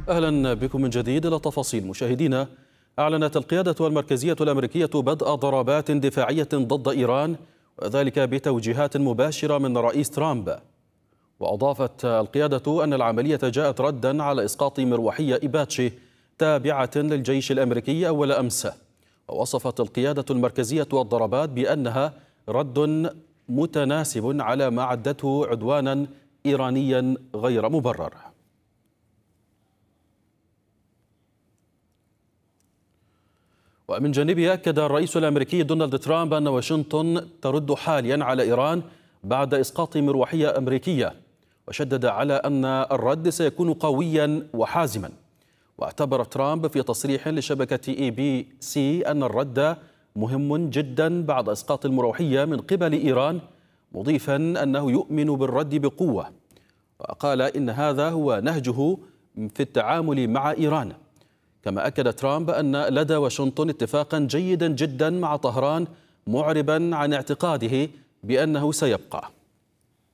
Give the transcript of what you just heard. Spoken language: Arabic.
أهلا بكم من جديد. إلى التفاصيل مشاهدينا. أعلنت القيادة المركزية الأمريكية بدء ضربات دفاعية ضد إيران، وذلك بتوجيهات مباشرة من الرئيس ترامب. وأضافت القيادة أن العملية جاءت ردا على إسقاط مروحية إباتشي تابعة للجيش الأمريكي أول أمس. ووصفت القيادة المركزية الضربات بأنها رد متناسب على ما عدته عدوانا إيرانيا غير مبرر. ومن جانبه أكد الرئيس الأمريكي دونالد ترامب أن واشنطن ترد حاليا على إيران بعد إسقاط مروحية أمريكية، وشدد على أن الرد سيكون قويا وحازما. واعتبر ترامب في تصريح لشبكة ABC أن الرد مهم جدا بعد إسقاط المروحية من قبل إيران، مضيفا أنه يؤمن بالرد بقوة. وقال إن هذا هو نهجه في التعامل مع إيران. كما أكد ترامب أن لدى واشنطن اتفاقا جيدا جدا مع طهران، معربا عن اعتقاده بأنه سيبقى.